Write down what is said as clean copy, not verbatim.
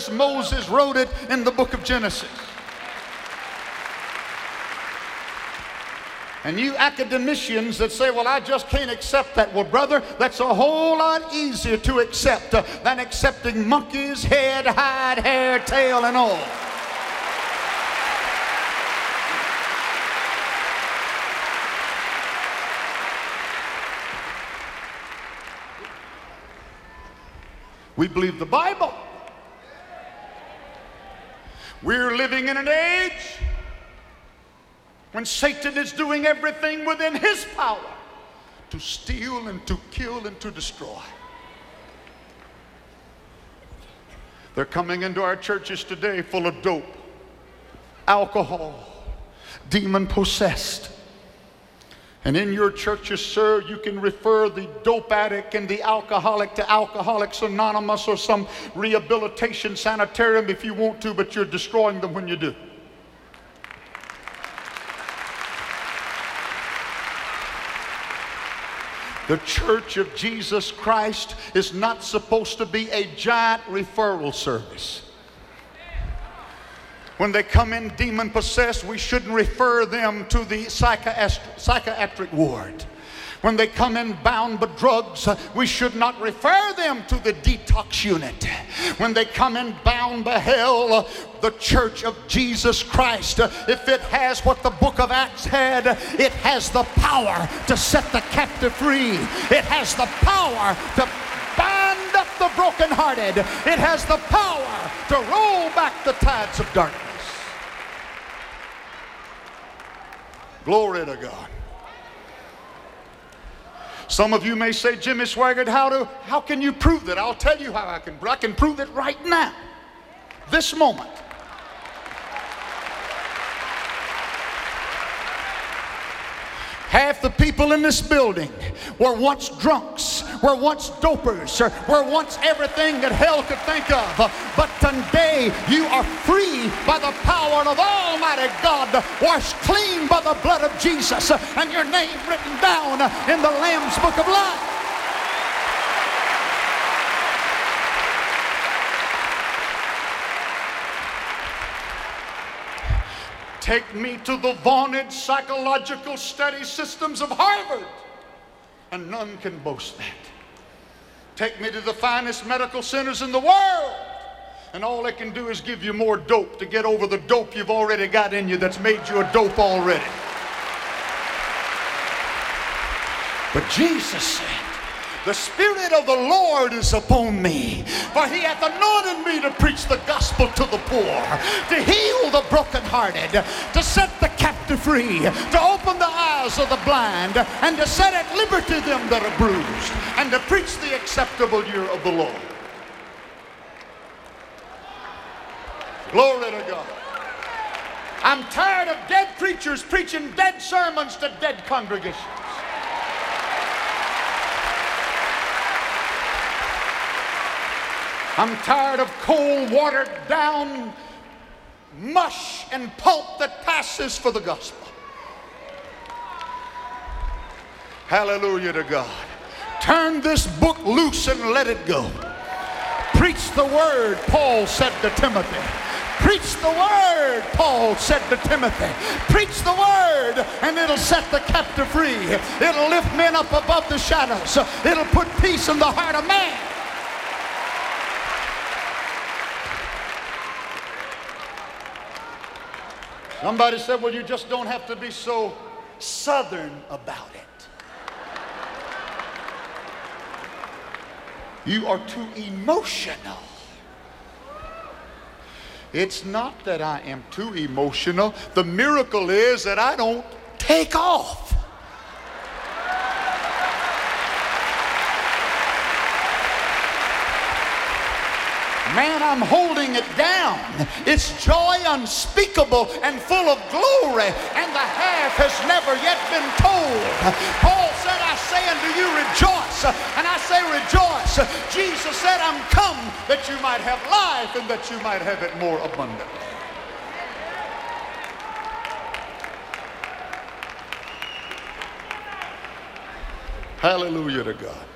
as Moses wrote it in the book of Genesis. And you academicians that say, well, I just can't accept that. Well, brother, that's a whole lot easier to accept than accepting monkeys, head, hide, hair, tail, and all. We believe the Bible. We're living in an age when Satan is doing everything within his power to steal and to kill and to destroy. They're coming into our churches today full of dope, alcohol, demon-possessed. And in your churches, sir, you can refer the dope addict and the alcoholic to Alcoholics Anonymous or some rehabilitation sanitarium if you want to, but you're destroying them when you do. The Church of Jesus Christ is not supposed to be a giant referral service. When they come in demon possessed, we shouldn't refer them to the psychiatric ward. When they come in bound by drugs, we should not refer them to the detox unit. When they come in bound by hell, the Church of Jesus Christ, if it has what the book of Acts had, it has the power to set the captive free. It has the power to bind up the brokenhearted. It has the power to roll back the tides of darkness. Glory to God. Some of you may say, Jimmy Swaggart, how can you prove that? I'll tell you how I can prove it right now, this moment. Half the people in this building were once drunks, were once dopers, were once everything that hell could think of. But today you are free by the power of Almighty God, washed clean by the blood of Jesus, and your name written down in the Lamb's Book of Life. Take me to the vaunted psychological study systems of Harvard, and none can boast that. Take me to the finest medical centers in the world, and all they can do is give you more dope to get over the dope you've already got in you that's made you a dope already. But Jesus said, the Spirit of the Lord is upon me, for he hath anointed me to preach the gospel to the poor, to heal the brokenhearted, to set the captive free, to open the eyes of the blind, and to set at liberty them that are bruised, and to preach the acceptable year of the Lord. Glory to God. I'm tired of dead preachers preaching dead sermons to dead congregations. I'm tired of cold, watered down mush and pulp that passes for the gospel. Hallelujah to God. Turn this book loose and let it go. Preach the word, Paul said to Timothy. Preach the word, Paul said to Timothy. Preach the word, and it'll set the captive free. It'll lift men up above the shadows. It'll put peace in the heart of man. Somebody said, well, you just don't have to be so southern about it. You are too emotional. It's not that I am too emotional. The miracle is that I don't take off. Man, I'm holding it down. It's joy unspeakable and full of glory, and the half has never yet been told. Paul said, I say unto you, rejoice. And I say, rejoice. Jesus said, I'm come that you might have life and that you might have it more abundantly. Hallelujah to God.